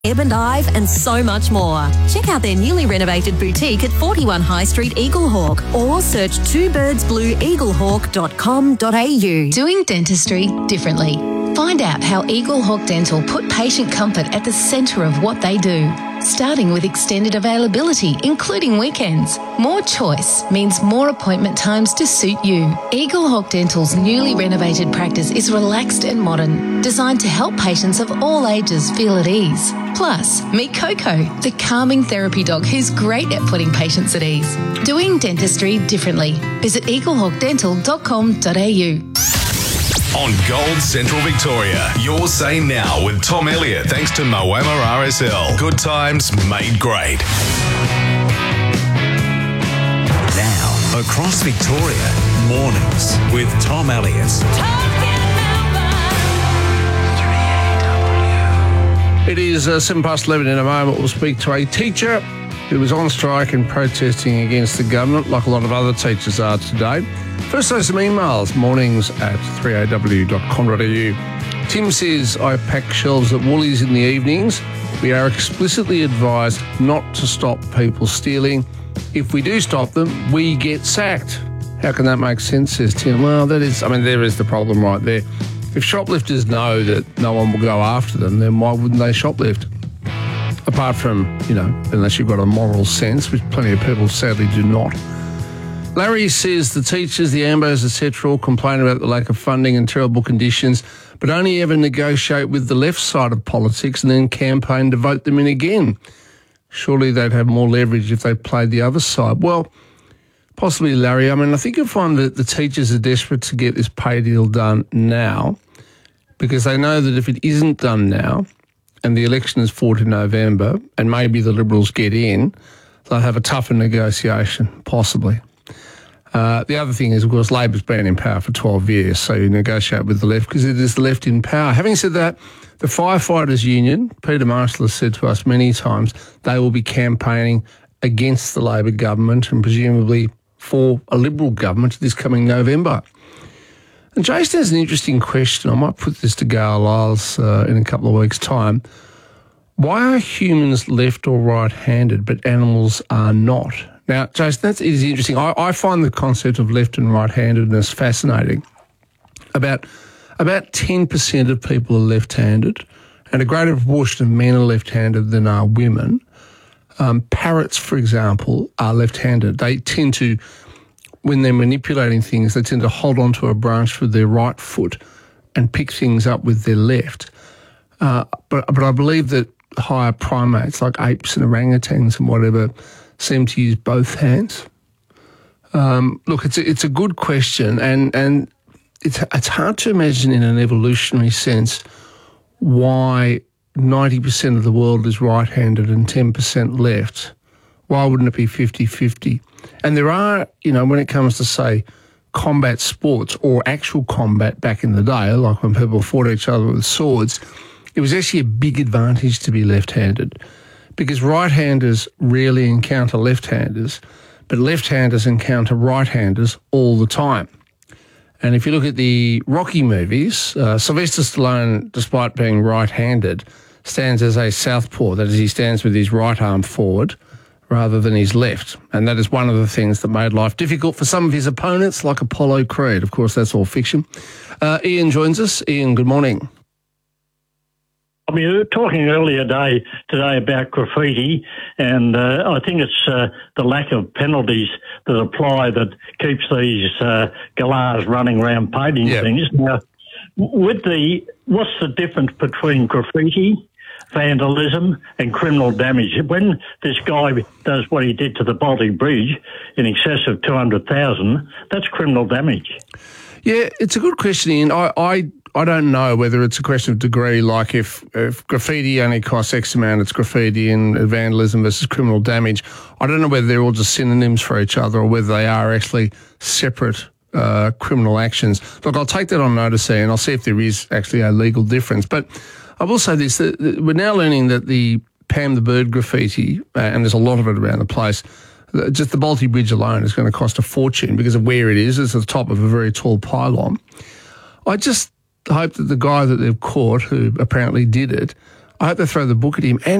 Ebb and Ive and so much more. Check out their newly renovated boutique at 41 High Street, Eaglehawk, or search twobirdsblueeaglehawk.com.au. Doing dentistry differently. Find out how Eaglehawk Dental put patient comfort at the centre of what they do. Starting with extended availability, including weekends. More choice means more appointment times to suit you. Eaglehawk Dental's newly renovated practice is relaxed and modern, designed to help patients of all ages feel at ease. Plus, meet Coco, the calming therapy dog who's great at putting patients at ease. Doing dentistry differently. Visit eaglehawkdental.com.au. On Gold Central Victoria, your say now with Tom Elliott, thanks to Moama RSL. Good times made great. Now, across Victoria, mornings with Tom Elliott. It is 11:07. In a moment, we'll speak to a teacher who was on strike and protesting against the government, like a lot of other teachers are today. First, though, some emails, mornings@3aw.com.au. Tim says, I pack shelves at Woolies in the evenings. We are explicitly advised not to stop people stealing. If we do stop them, we get sacked. How can that make sense, says Tim? Well, there is the problem right there. If shoplifters know that no one will go after them, then why wouldn't they shoplift? Apart from, unless you've got a moral sense, which plenty of people sadly do not. Larry says the teachers, the AMBOs, etc. all complain about the lack of funding and terrible conditions, but only ever negotiate with the left side of politics and then campaign to vote them in again. Surely they'd have more leverage if they played the other side. Well, possibly, Larry. I think you'll find that the teachers are desperate to get this pay deal done now because they know that if it isn't done now and the election is fought in November and maybe the Liberals get in, they'll have a tougher negotiation, possibly. The other thing is, of course, Labor's been in power for 12 years, so you negotiate with the left because it is the left in power. Having said that, the Firefighters Union, Peter Marshall has said to us many times, they will be campaigning against the Labor government and presumably for a Liberal government this coming November. And Jason has an interesting question. I might put this to Gail Lyles in a couple of weeks' time. Why are humans left or right-handed but animals are not? Now, Jason, that is interesting. I find the concept of left and right-handedness fascinating. About 10% of people are left-handed, and a greater proportion of men are left-handed than are women. Parrots, for example, are left-handed. They tend to, when they're manipulating things, they tend to hold onto a branch with their right foot and pick things up with their left. But I believe that higher primates, like apes and orangutans and whatever, seem to use both hands. Look, it's a good question, and it's hard to imagine in an evolutionary sense why 90% of the world is right-handed and 10% left. Why wouldn't it be 50-50? And there are, when it comes to, say, combat sports or actual combat back in the day, like when people fought each other with swords, it was actually a big advantage to be left-handed because right-handers rarely encounter left-handers, but left-handers encounter right-handers all the time. And if you look at the Rocky movies, Sylvester Stallone, despite being right-handed, stands as a southpaw. That is, he stands with his right arm forward rather than his left. And that is one of the things that made life difficult for some of his opponents, like Apollo Creed. Of course, that's all fiction. Ian joins us. Ian, good morning. You were talking earlier today about graffiti, and I think it's the lack of penalties that apply that keeps these galahs running around painting things. Now, what's the difference between graffiti, vandalism and criminal damage? When this guy does what he did to the Baltic Bridge in excess of 200,000, that's criminal damage. Yeah, it's a good question, Ian. I don't know whether it's a question of degree, like if graffiti only costs X amount, it's graffiti, and vandalism versus criminal damage. I don't know whether they're all just synonyms for each other or whether they are actually separate criminal actions. Look, I'll take that on notice, and I'll see if there is actually a legal difference. But I will say this, that we're now learning that the Pam the Bird graffiti, and there's a lot of it around the place, just the Baltic Bridge alone is going to cost a fortune because of where it is. It's at the top of a very tall pylon. I just hope that the guy that they've caught, who apparently did it, I hope they throw the book at him. And